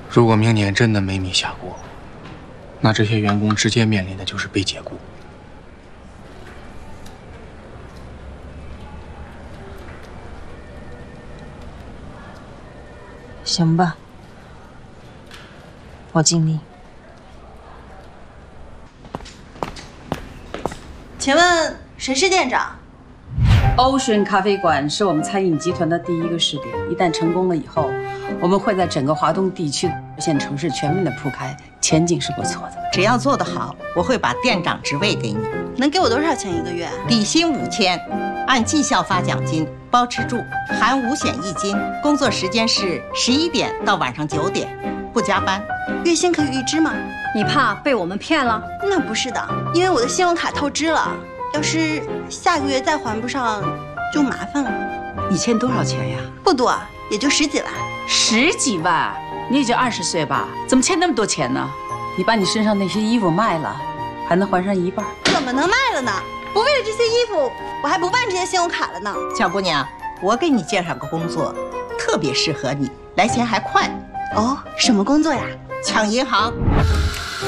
如果明年真的没米下锅，那这些员工直接面临的就是被解雇。 行吧，我尽力。 请问谁是店长 ？Ocean 咖啡馆是我们餐饮集团的第一个试点，一旦成功了以后，我们会在整个华东地区一线城市全面的铺开，前景是不错的。 只要做得好，我会把店长职位给你。 能给我多少钱一个月？ 底薪5000，按绩效发奖金，包吃住，含5险1金。工作时间是11点到晚上9点，不加班。 月薪可以预支吗？ 你怕被我们骗了？ 那不是的，因为我的信用卡透支了，要是下个月再还不上，就麻烦了。 你欠多少钱呀？ 不多，也就10几万。 10几万？你也就20岁吧，怎么欠那么多钱呢？你把你身上那些衣服卖了，还能还上一半。 怎么能卖了呢？不为了这些衣服，我还不办这些信用卡了呢。 小姑娘，我给你介绍个工作，特别适合你，来钱还快。 哦，什么工作呀？ 抢银行。